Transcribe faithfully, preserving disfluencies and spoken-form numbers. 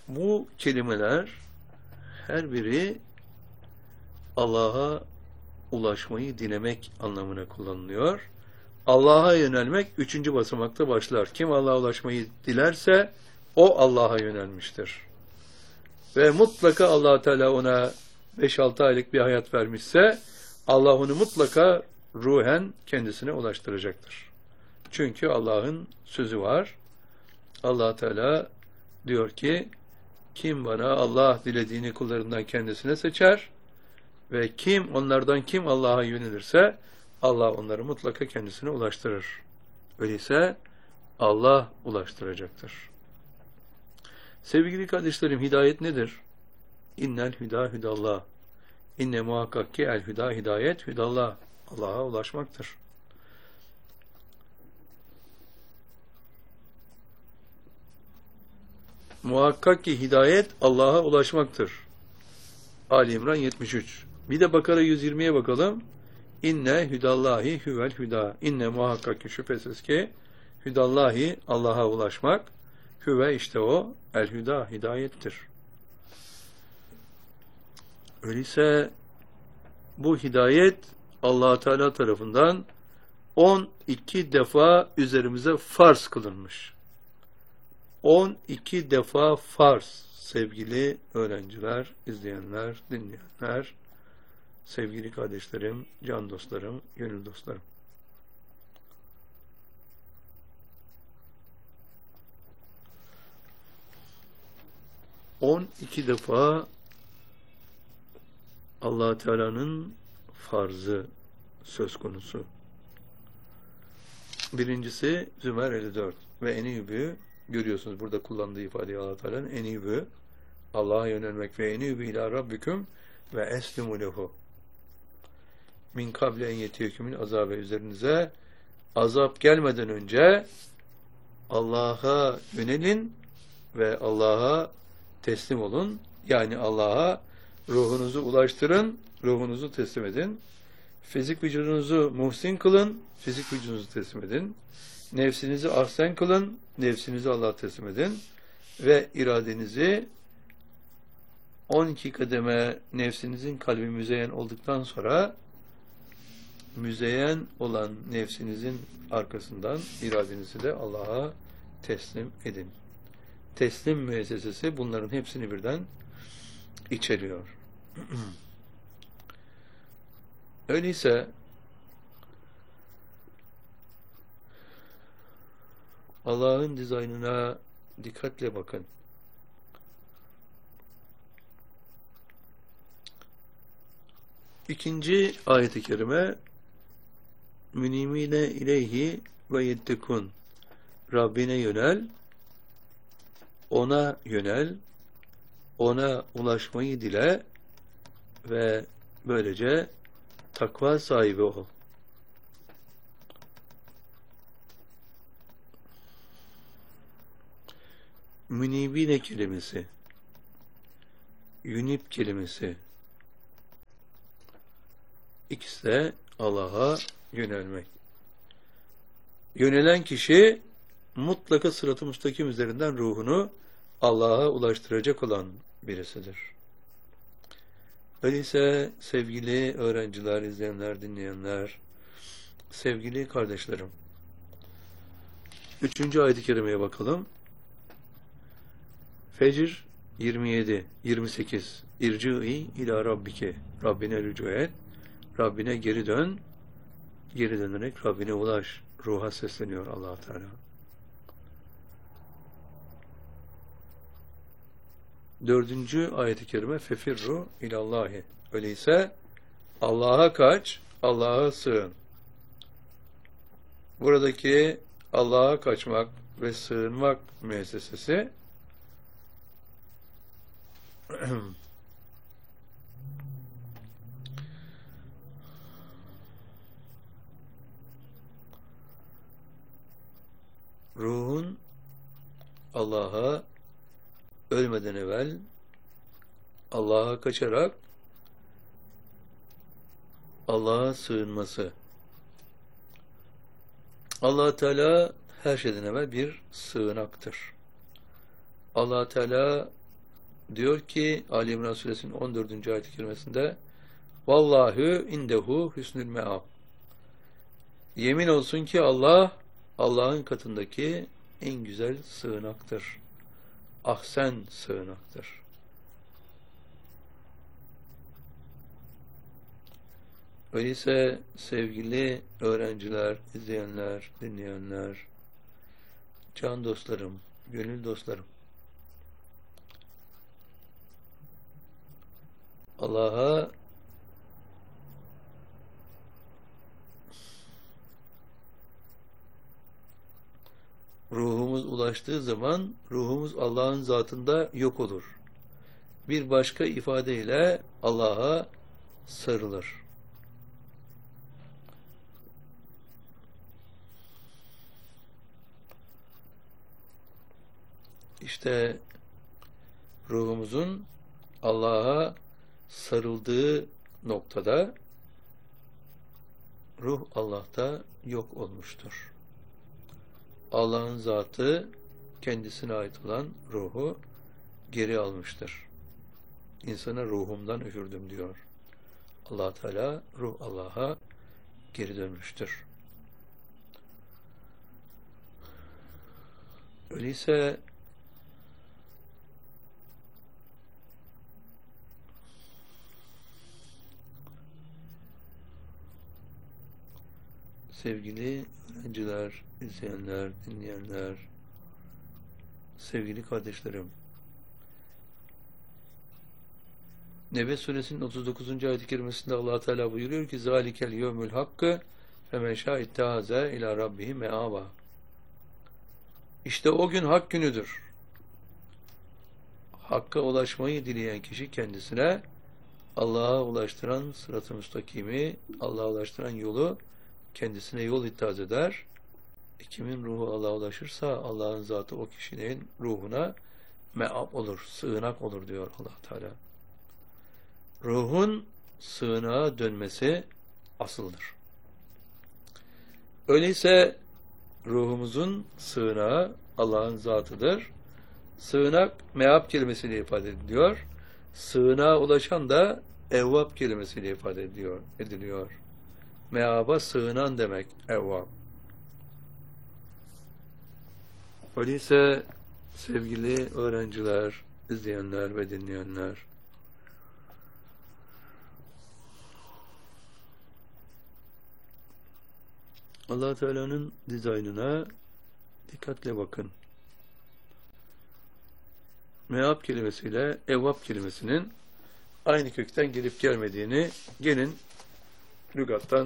Bu kelimeler her biri Allah'a ulaşmayı dilemek anlamına kullanılıyor. Allah'a yönelmek üçüncü basamakta başlar. Kim Allah'a ulaşmayı dilerse o Allah'a yönelmiştir. Ve mutlaka Allah Teala ona beş altı aylık bir hayat vermişse Allah onu mutlaka ruhen kendisine ulaştıracaktır. Çünkü Allah'ın sözü var. Allah Teala diyor ki kim bana Allah dilediğini kullarından kendisine seçer ve kim onlardan kim Allah'a yönelirse Allah onları mutlaka kendisine ulaştırır. Öyleyse Allah ulaştıracaktır. Sevgili kardeşlerim, hidayet nedir? İnnel hüda hüdallah. İnne muhakkak ki el hüda hidayet hüdallah. Allah'a ulaşmaktır. Muhakkak ki hidayet Allah'a ulaşmaktır. Ali İmran yetmiş üç. Bir de Bakara yüz yirmiye bakalım. İnne hüdallahi hüvel hüda. İnne muhakkak ki şüphesiz ki hüdallahi Allah'a ulaşmak. Hüve işte o el hüda hidayettir. Öyleyse bu hidayet Allah Teala tarafından on iki defa üzerimize farz kılınmış. on iki defa farz sevgili öğrenciler, izleyenler, dinleyenler, sevgili kardeşlerim, can dostlarım, gönül dostlarım. on iki defa Allah Teala'nın farzı söz konusu. Birincisi Zümer elli dört ve enîbü, görüyorsunuz burada kullandığı ifadeyi Allah Teala'nın enîbü, Allah'a yönelmek ve enîbü ilâ rabbiküm ve eslimu lehu min kable en yetiyekümün azabı, üzerinize azap gelmeden önce Allah'a yönelin ve Allah'a teslim olun. Yani Allah'a ruhunuzu ulaştırın, ruhunuzu teslim edin. Fizik vücudunuzu muhsin kılın, fizik vücudunuzu teslim edin. Nefsinizi ahsen kılın, nefsinizi Allah'a teslim edin. Ve iradenizi on iki kademe nefsinizin kalbi müzeyyen olduktan sonra müzeyyen olan nefsinizin arkasından iradenizi de Allah'a teslim edin. Teslim müessesesi bunların hepsini birden içeriyor. Öyleyse Allah'ın dizaynına dikkatle bakın. İkinci ayet-i kerime münimine ileyhi ve yettekun, Rabbine yönel, ona yönel, ona ulaşmayı dile ve böylece takva sahibi ol. Münibine kelimesi, yünip kelimesi, ikisi de Allah'a yönelmek. Yönelen kişi mutlaka sırat-ı müstakim üzerinden ruhunu Allah'a ulaştıracak olan birisidir. Öyleyse sevgili öğrenciler, izleyenler, dinleyenler, sevgili kardeşlerim, üçüncü ayet-i kerimeye bakalım. Fecr yirmi yedi yirmi sekiz İrci'i ila rabbike, Rabbine rücu et, Rabbine geri dön, geri dönerek Rabbine ulaş. Ruha sesleniyor Allah Teala. Dördüncü ayet-i kerime fefirru ilallahi. Öyleyse Allah'a kaç, Allah'a sığın. Buradaki Allah'a kaçmak ve sığınmak müessesesi ruhun Allah'a ölmeden evvel Allah'a kaçarak Allah'a sığınması. Allah Teala her şeyden evvel bir sığınaktır. Allah Teala diyor ki Ali İmran Suresinin on dördüncü ayet-i kerimesinde Vallahu indehu hüsnül me'ab. Yemin olsun ki Allah Allah'ın katındaki en güzel sığınaktır. Ahsen sığınaktır. Öyleyse sevgili öğrenciler, izleyenler, dinleyenler, can dostlarım, gönül dostlarım, Allah'a ruhumuz ulaştığı zaman ruhumuz Allah'ın zatında yok olur. Bir başka ifadeyle Allah'a sarılır. İşte ruhumuzun Allah'a sarıldığı noktada ruh Allah'ta yok olmuştur. Allah'ın zatı kendisine ait olan ruhu geri almıştır. İnsana ruhumdan üfürdüm diyor. Allah Teala ruh Allah'a geri dönmüştür. Öyleyse sevgili öğrenciler, izleyenler, dinleyenler, sevgili kardeşlerim, Nebe Suresinin otuz dokuzuncu ayet-i kerimesinde Allah Teala buyuruyor ki zalikel yevmül hakkı femen şâ ittehâze ilâ rabbihi meâba. İşte o gün hak günüdür. Hakka ulaşmayı dileyen kişi kendisine Allah'a ulaştıran sırat-ı müstakimi, Allah'a ulaştıran yolu kendisine yol ittihaz eder. E, kimin ruhu Allah'a ulaşırsa Allah'ın zatı o kişinin ruhuna me'ab olur, sığınak olur diyor Allah Teala. Ruhun sığınağa dönmesi asıldır. Öyleyse ruhumuzun sığınağı Allah'ın zatıdır. Sığınak me'ab kelimesiyle ifade ediliyor. Sığınağa ulaşan da evvab kelimesiyle ifade ediliyor, ediliyor. Me'aba sığınan demek evvab. Öyleyse sevgili öğrenciler, izleyenler ve dinleyenler, Allah Teala'nın dizaynına dikkatle bakın. Me'ab kelimesiyle evvab kelimesinin aynı kökten gelip gelmediğini gelin lügattan